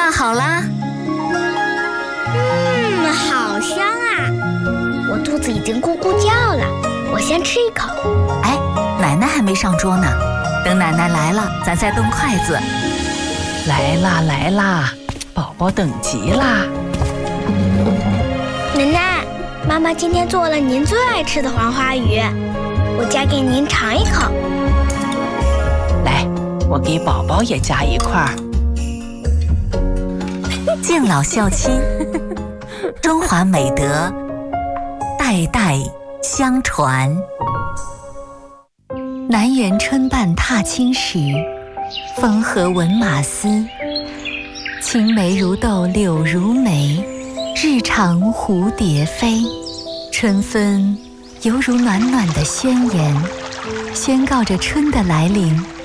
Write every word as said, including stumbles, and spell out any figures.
饭好啦。 嗯，好香啊！我肚子已经咕咕叫了，我先吃一口。 哎，奶奶还没上桌呢，等奶奶来了，咱再动筷子。 来啦来啦，宝宝等急啦！ 奶奶，妈妈今天做了您最爱吃的黄花鱼，我夹给您尝一口。 来，我给宝宝也夹一块儿。 敬老孝亲，中华美德代代相传。南园春半踏青时，风和闻马嘶。青梅如豆柳如眉，日长蝴蝶飞。春分犹如暖暖的宣言，宣告着春的来临。